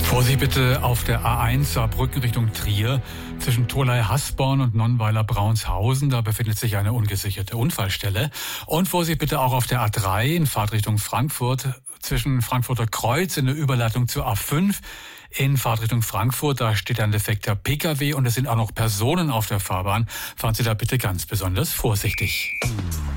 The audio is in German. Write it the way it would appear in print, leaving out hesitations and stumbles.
Vorsicht bitte auf der A1 Saarbrücken Richtung Trier. Zwischen Tholey-Hasborn und Nonnweiler-Braunshausen, da befindet sich eine ungesicherte Unfallstelle. Und Vorsicht bitte auch auf der A3 in Fahrtrichtung Frankfurt, zwischen Frankfurter Kreuz in der Überleitung zur A5 in Fahrtrichtung Frankfurt. Da steht ein defekter Pkw und es sind auch noch Personen auf der Fahrbahn. Fahren Sie da bitte ganz besonders vorsichtig.